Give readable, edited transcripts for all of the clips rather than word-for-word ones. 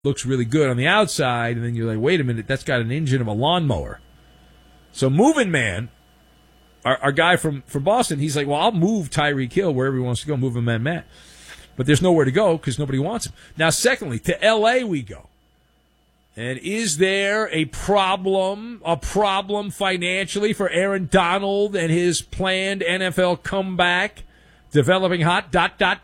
looks really good on the outside, and then you're like, wait a minute, that's got an engine of a lawnmower. So Moving Man, our guy from Boston, he's like, well, I'll move Tyreek Hill wherever he wants to go, move him and Matt. But there's nowhere to go because nobody wants him. Now, secondly, to L.A. we go. And is there a problem financially for Aaron Donald and his planned NFL comeback? Developing hot, ...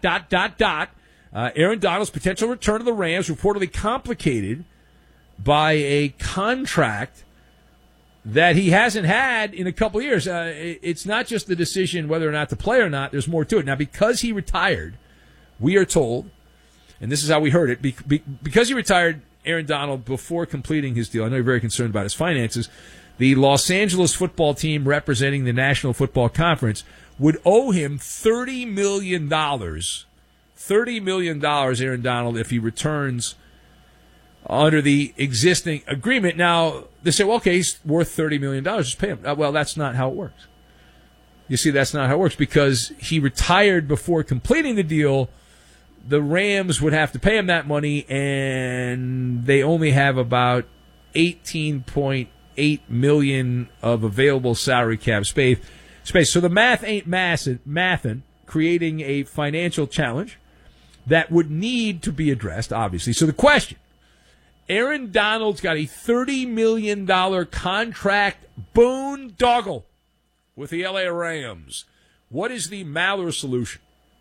Aaron Donald's potential return to the Rams reportedly complicated by a contract that he hasn't had in a couple of years. It's not just the decision whether or not to play or not. There's more to it. Now, because he retired, we are told, and this is how we heard it, because he retired, Aaron Donald, before completing his deal, I know you're very concerned about his finances, the Los Angeles football team representing the National Football Conference would owe him $30 million. $30 million, Aaron Donald, if he returns under the existing agreement. Now, they say, well, okay, he's worth $30 million. Just pay him. Well, that's not how it works. You see, that's not how it works because he retired before completing the deal. The Rams would have to pay him that money, and they only have about $18.8 million of available salary cap space. So the math ain't mathin', creating a financial challenge that would need to be addressed, obviously. So the question, Aaron Donald's got a $30 million contract boondoggle with the L.A. Rams. What is the Maller solution?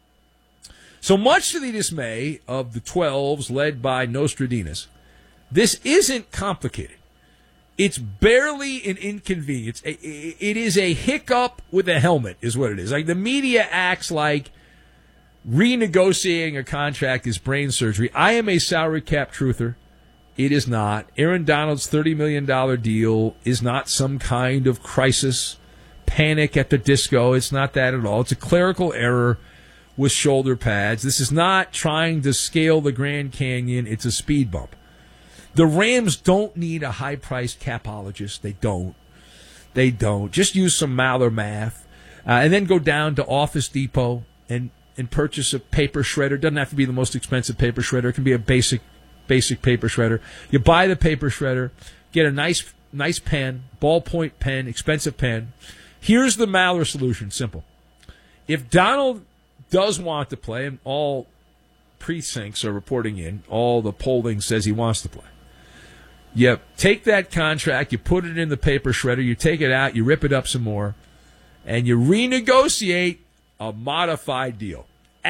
So much to the dismay of the 12s led by Nostradamus, this isn't complicated. It's barely an inconvenience. It is a hiccup with a helmet is what it is. Like the media acts like renegotiating a contract is brain surgery. I am a salary cap truther. It is not. Aaron Donald's $30 million deal is not some kind of crisis, panic at the disco. It's not that at all. It's a clerical error with shoulder pads. This is not trying to scale the Grand Canyon. It's a speed bump. The Rams don't need a high-priced capologist. They don't. Just use some Maller math. And then go down to Office Depot and purchase a paper shredder. Doesn't have to be the most expensive paper shredder. It can be a basic paper shredder. You buy the paper shredder, get a nice pen, ballpoint pen, expensive pen. Here's the Maller solution, simple. If Donald does want to play, and all precincts are reporting in, all the polling says he wants to play, you take that contract, you put it in the paper shredder, you take it out, you rip it up some more, and you renegotiate a modified deal.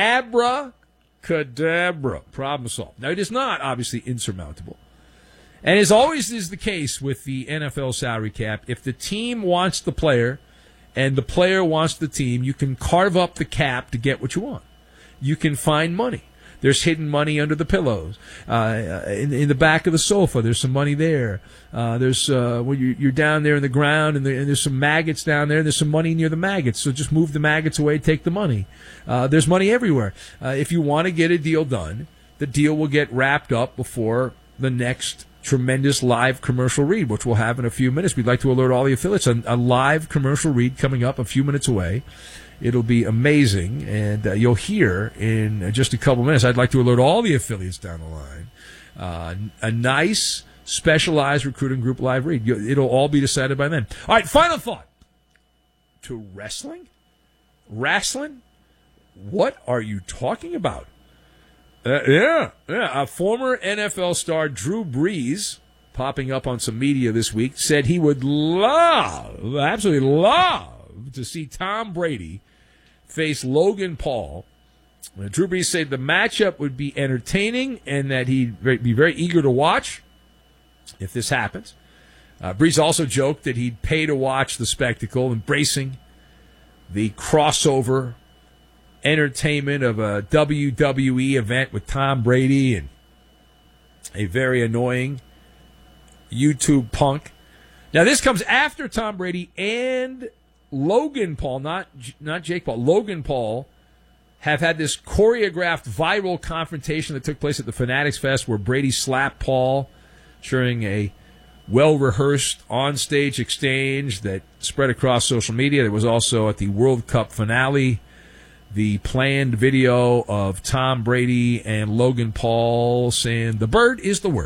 Abracadabra. Problem solved. Now, it is not, obviously, insurmountable. And as always is the case with the NFL salary cap, if the team wants the player and the player wants the team, you can carve up the cap to get what you want. You can find money. There's hidden money under the pillows. In the back of the sofa, there's some money there. There's when you're down there in the ground, and there's some maggots down there, and there's some money near the maggots. So just move the maggots away, take the money. There's money everywhere. If you want to get a deal done, the deal will get wrapped up before the next tremendous live commercial read, which we'll have in a few minutes. We'd like to alert all the affiliates. A live commercial read coming up a few minutes away. It'll be amazing, and you'll hear in just a couple minutes. I'd like to alert all the affiliates down the line. A nice, specialized recruiting group live read. It'll all be decided by then. All right, final thought. To wrestling? Wrestling? What are you talking about? Yeah. A former NFL star, Drew Brees, popping up on some media this week, said he would absolutely love to see Tom Brady face Logan Paul. Drew Brees said the matchup would be entertaining and that he'd be very eager to watch if this happens. Brees also joked that he'd pay to watch the spectacle, embracing the crossover entertainment of a WWE event with Tom Brady and a very annoying YouTube punk. Now, this comes after Tom Brady and Logan Paul, not Jake Paul, Logan Paul, have had this choreographed viral confrontation that took place at the Fanatics Fest where Brady slapped Paul during a well-rehearsed on-stage exchange that spread across social media. There was also at the World Cup finale the planned video of Tom Brady and Logan Paul saying the bird is the word.